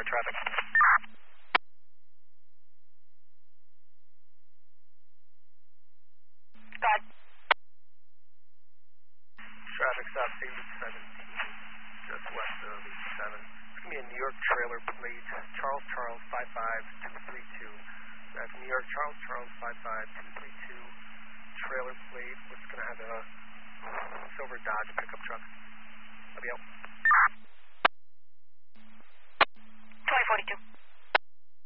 traffic. God. Traffic stop David 17, just west of 87. It's going to be a New York trailer plate, Charles 55232. That's New York Charles 55232. Trailer plate, it's going to have a silver Dodge pickup truck. Let me out. 2042.